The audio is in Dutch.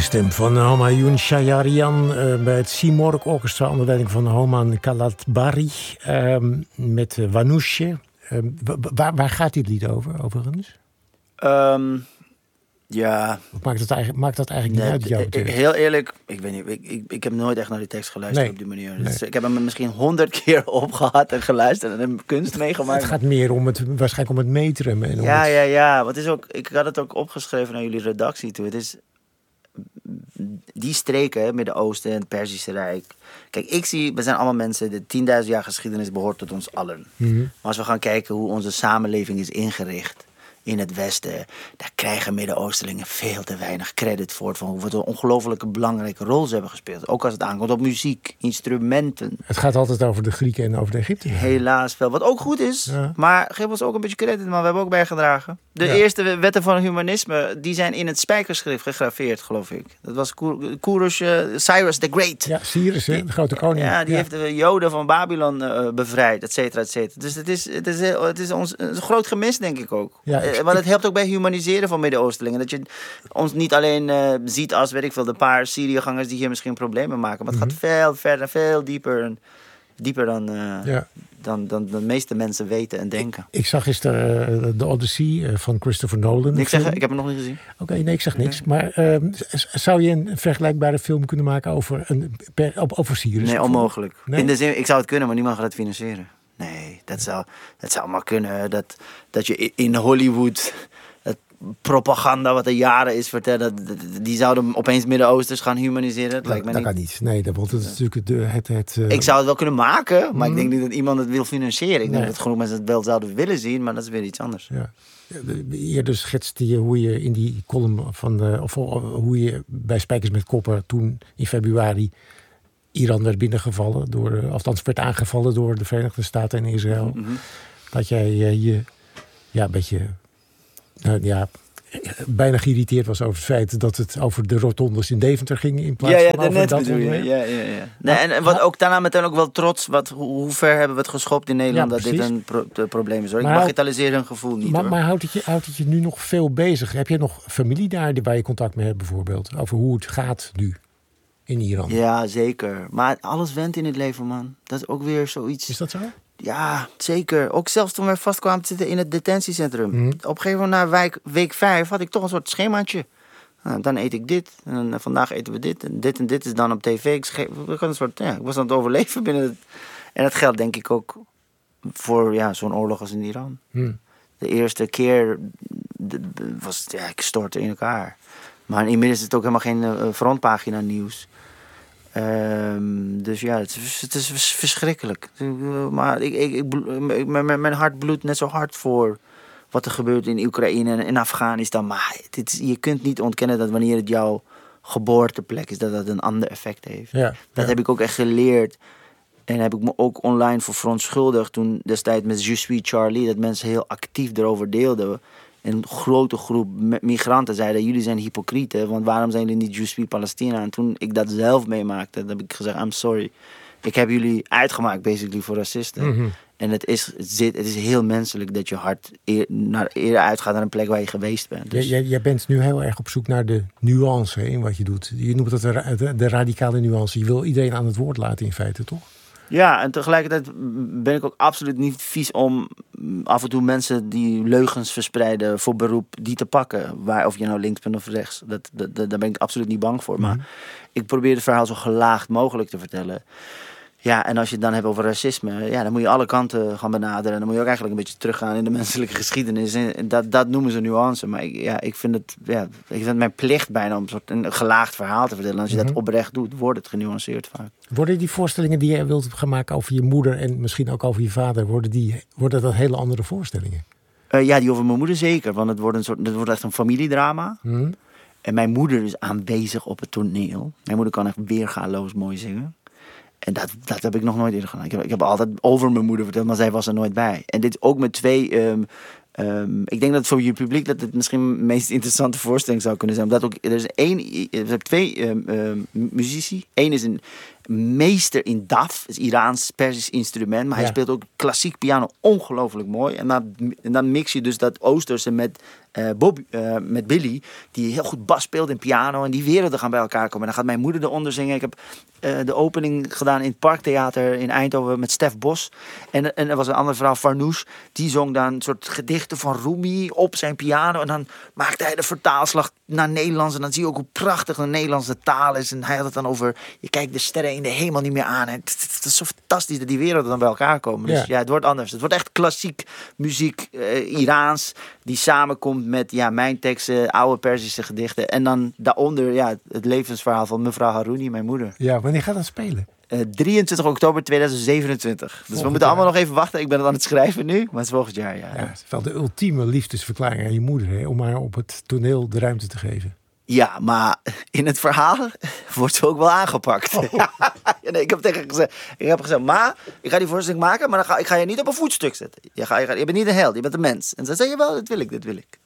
stem van Homayoun Shahriyan bij het Simorg Orchestra onder leiding van Homan Kalatbari met Wanouche. Waar gaat dit lied over, overigens? Ja. Maakt dat eigenlijk niet uit? Jou heel eerlijk, ik weet niet. Ik heb nooit echt naar die tekst geluisterd op die manier. Dus ik heb hem misschien 100 keer opgehad en geluisterd en heb kunst meegemaakt. Het gaat meer waarschijnlijk om het metrum. Ja. Wat is ook, ik had het ook opgeschreven naar jullie redactie toe. Het is die streken, Midden-Oosten en het Perzische Rijk. Kijk, we zijn allemaal mensen, de 10.000 jaar geschiedenis behoort tot ons allen. Mm-hmm. Maar als we gaan kijken hoe onze samenleving is ingericht in het Westen, daar krijgen Midden-Oosterlingen veel te weinig credit voor. Van wat een ongelooflijke belangrijke rol ze hebben gespeeld. Ook als het aankomt op muziek, instrumenten. Het gaat altijd over de Grieken en over de Egyptenaren. Helaas wel. Wat ook goed is. Ja. Maar geef ons ook een beetje credit, maar we hebben ook bijgedragen. De eerste wetten van humanisme, die zijn in het spijkerschrift gegraveerd, geloof ik. Dat was Cyrus the Great. Ja, Cyrus, de grote koning. Ja, die heeft de Joden van Babylon bevrijd, et cetera, et cetera. Dus het is ons een groot gemis, denk ik ook. Ja, want het helpt ook bij humaniseren van Midden-Oosterlingen. Dat je ons niet alleen ziet als, weet ik veel, de paar Syriëgangers die hier misschien problemen maken. Maar het gaat veel verder, veel dieper dan de meeste mensen weten en denken. Ik zag gisteren de Odyssey van Christopher Nolan. Ik heb hem nog niet gezien. Oké, nee, ik zeg niks. Maar zou je een vergelijkbare film kunnen maken over Sirius? Nee, onmogelijk. Nee? In de zin, ik zou het kunnen, maar niemand gaat het financieren. Nee, dat zou maar kunnen. Dat je in Hollywood het propaganda wat er jaren is vertellen, die zouden opeens Midden-Oosters gaan humaniseren. Dat kan niet. Nee, dat is natuurlijk Ik zou het wel kunnen maken, maar ik denk niet dat iemand het wil financieren. Ik denk dat genoeg mensen het wel zouden willen zien, maar dat is weer iets anders. Ja. Eerder schetste je hoe je in die column hoe je bij Spijkers met Koppen toen in februari Iran werd binnengevallen, althans werd aangevallen door de Verenigde Staten en Israël. Mm-hmm. Dat jij je een beetje bijna geïrriteerd was over het feit dat het over de rotondes in Deventer ging in plaats van over dat onderwerp. Ja. Nee, en wat ook daarna meteen ook wel trots, hoe ver hebben we het geschopt in Nederland dat dit een probleem is. Hoor. Ik bagatelliseer hun gevoel niet. Maar houdt het je nu nog veel bezig? Heb je nog familie daar waar je contact mee hebt bijvoorbeeld? Over hoe het gaat nu in Iran? Ja, zeker. Maar alles went in het leven, man. Dat is ook weer zoiets. Is dat zo? Ja, zeker. Ook zelfs toen wij vast kwamen te zitten in het detentiecentrum. Mm. Op een gegeven moment na week 5 had ik toch een soort schemaatje. Nou, dan eet ik dit. En vandaag eten we dit. En dit is dan op tv. Ik was aan het overleven binnen het. En dat geldt denk ik ook voor zo'n oorlog als in Iran. Mm. De eerste keer ik stortte in elkaar. Maar inmiddels is het ook helemaal geen frontpagina nieuws. Dus ja, het is verschrikkelijk. Maar mijn hart bloedt net zo hard voor wat er gebeurt in Oekraïne en in Afghanistan. Maar je kunt niet ontkennen dat wanneer het jouw geboorteplek is, dat een ander effect heeft. Dat heb ik ook echt geleerd. En heb ik me ook online voor verontschuldigd toen destijds met Je suis Charlie, dat mensen heel actief erover deelden. Een grote groep migranten zeiden, jullie zijn hypocrieten, want waarom zijn jullie niet Je suis Palestina? En toen ik dat zelf meemaakte, dan heb ik gezegd, I'm sorry. Ik heb jullie uitgemaakt basically voor racisten. Mm-hmm. En het is heel menselijk dat je hart eerder uitgaat naar een plek waar je geweest bent. Dus. Jij bent nu heel erg op zoek naar de nuance in wat je doet. Je noemt dat de radicale nuance. Je wil iedereen aan het woord laten in feite, toch? Ja, en tegelijkertijd ben ik ook absoluut niet vies om af en toe mensen die leugens verspreiden voor beroep die te pakken. Of je nou links bent of rechts. Daar ben ik absoluut niet bang voor. Maar ik probeer het verhaal zo gelaagd mogelijk te vertellen. Ja, en als je het dan hebt over racisme, dan moet je alle kanten gaan benaderen. En dan moet je ook eigenlijk een beetje teruggaan in de menselijke geschiedenis. En dat noemen ze nuance. Maar ik vind het mijn plicht bijna om een gelaagd verhaal te vertellen. Als je dat oprecht doet, wordt het genuanceerd vaak. Worden die voorstellingen die je wilt gaan maken over je moeder en misschien ook over je vader, worden dat hele andere voorstellingen? Die over mijn moeder zeker. Want het wordt echt een familiedrama. Mm. En mijn moeder is aanwezig op het toneel. Mijn moeder kan echt weergaloos mooi zingen. En dat heb ik nog nooit eerder gedaan. Ik heb altijd over mijn moeder verteld, maar zij was er nooit bij. En dit ook met 2... ik denk dat voor je publiek dat het misschien de meest interessante voorstelling zou kunnen zijn. Omdat ook, er zijn 2 muzici. Eén is meester in daf, is Iraans-Persisch instrument. Maar hij speelt ook klassiek piano ongelooflijk mooi. En dan mix je dus dat Oosterse met Billy, die heel goed bas speelt in piano. En die werelden gaan bij elkaar komen. En dan gaat mijn moeder eronder zingen. Ik heb de opening gedaan in het Parktheater in Eindhoven met Stef Bos. En er was een andere vrouw, Farnoosh. Die zong dan een soort gedichten van Rumi op zijn piano. En dan maakte hij de vertaalslag naar Nederlands. En dan zie je ook hoe prachtig de Nederlandse taal is. En hij had het dan over, je kijkt de sterren in de hemel niet meer aan. En het is zo fantastisch dat die werelden dan bij elkaar komen. Dus ja, het wordt anders. Het wordt echt klassiek muziek, Iraans, die samenkomt met mijn teksten, oude Perzische gedichten. En dan daaronder het levensverhaal van mevrouw Harouni, mijn moeder. Ja, wanneer gaat dat spelen? 23 oktober 2027. Dus we moeten allemaal nog even wachten. Ik ben het aan het schrijven nu, maar het is volgend jaar. Ja, het is wel de ultieme liefdesverklaring aan je moeder, hè, om haar op het toneel de ruimte te geven. Ja, maar in het verhaal wordt ze ook wel aangepakt. Nee, ik heb gezegd, ma, ik ga die voorstelling maken, maar ik ga je niet op een voetstuk zetten. Je bent niet een held, je bent een mens. En ze zei, jawel, dit wil ik.